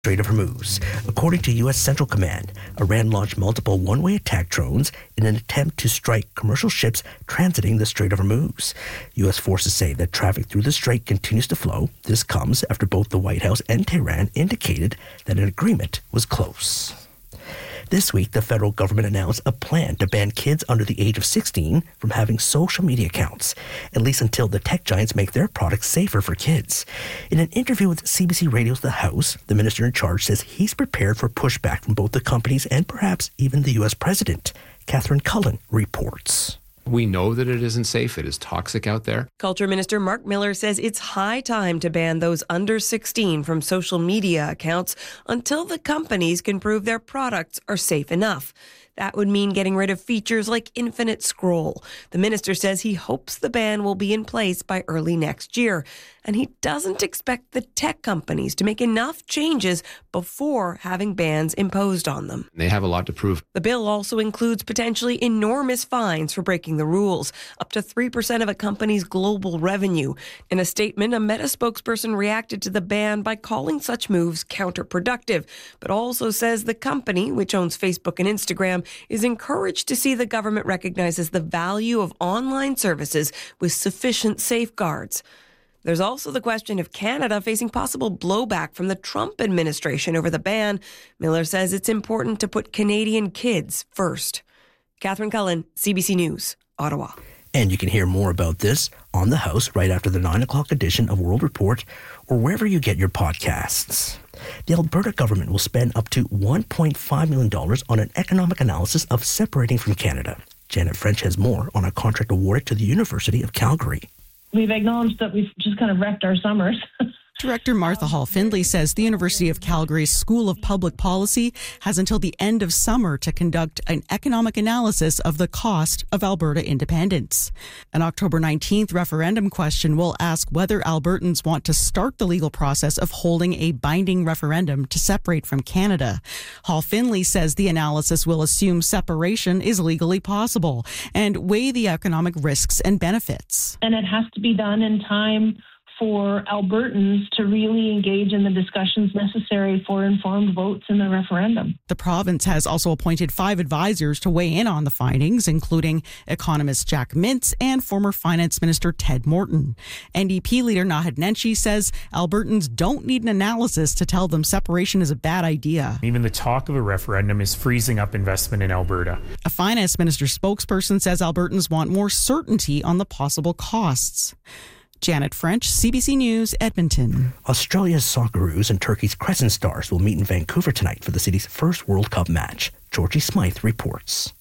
Strait of Hormuz. According to U.S. Central Command, Iran launched multiple one-way attack drones in an attempt to strike commercial ships transiting the Strait of Hormuz. U.S. forces say that traffic through the strait continues to flow. This comes after both the White House and Tehran indicated that an agreement was close. This week, the federal government announced a plan to ban kids under the age of 16 from having social media accounts, at least until the tech giants make their products safer for kids. In an interview with CBC Radio's The House, the minister in charge says he's prepared for pushback from both the companies and perhaps even the U.S. president. Catherine Cullen reports. We know that it isn't safe. It is toxic out there. Culture Minister Mark Miller says it's high time to ban those under 16 from social media accounts until the companies can prove their products are safe enough. That would mean getting rid of features like infinite scroll. The minister says he hopes the ban will be in place by early next year, and he doesn't expect the tech companies to make enough changes before having bans imposed on them. They have a lot to prove. The bill also includes potentially enormous fines for breaking the rules, up to 3% of a company's global revenue. In a statement, a Meta spokesperson reacted to the ban by calling such moves counterproductive, but also says the company, which owns Facebook and Instagram, is encouraged to see the government recognizes the value of online services with sufficient safeguards. There's also the question of Canada facing possible blowback from the Trump administration over the ban. Miller says it's important to put Canadian kids first. Catherine Cullen, CBC News, Ottawa. And you can hear more about this on The House right after the 9 o'clock edition of World Report or wherever you get your podcasts. The Alberta government will spend up to $1.5 million on an economic analysis of separating from Canada. Janet French has more on a contract awarded to the University of Calgary. We've acknowledged that we've just kind of wrecked our summers. Director Martha Hall-Findlay says the University of Calgary's School of Public Policy has until the end of summer to conduct an economic analysis of the cost of Alberta independence. An October 19th referendum question will ask whether Albertans want to start the legal process of holding a binding referendum to separate from Canada. Hall-Findlay says the analysis will assume separation is legally possible and weigh the economic risks and benefits. And it has to be done in time for Albertans to really engage in the discussions necessary for informed votes in the referendum. The province has also appointed 5 advisors to weigh in on the findings, including economist Jack Mintz and former Finance Minister Ted Morton. NDP leader Naheed Nenshi says Albertans don't need an analysis to tell them separation is a bad idea. Even the talk of a referendum is freezing up investment in Alberta. A Finance Minister spokesperson says Albertans want more certainty on the possible costs. Janet French, CBC News, Edmonton. Australia's Socceroos and Turkey's Crescent Stars will meet in Vancouver tonight for the city's first World Cup match. Georgie Smythe reports.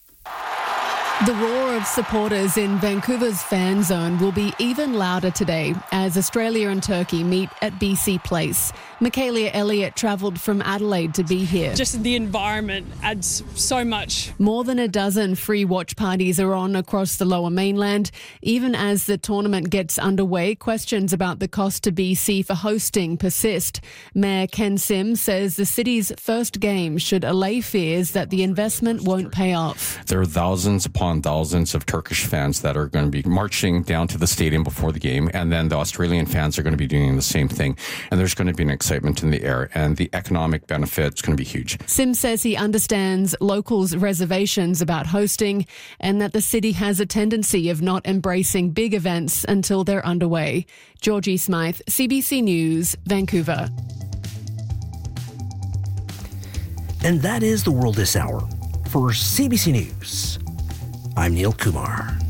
The roar of supporters in Vancouver's fan zone will be even louder today as Australia and Turkey meet at BC Place. Michaelia Elliott travelled from Adelaide to be here. Just the environment adds so much. More than a dozen free watch parties are on across the Lower Mainland. Even as the tournament gets underway, questions about the cost to BC for hosting persist. Mayor Ken Sim says the city's first game should allay fears that the investment won't pay off. There are thousands upon thousands of Turkish fans that are going to be marching down to the stadium before the game, and then the Australian fans are going to be doing the same thing. And there's going to be an excitement in the air, and the economic benefit is going to be huge. Sim says he understands locals' reservations about hosting and that the city has a tendency of not embracing big events until they're underway. Georgie Smythe, CBC News, Vancouver. And that is the world this hour. For CBC News, I'm Neil Kumar.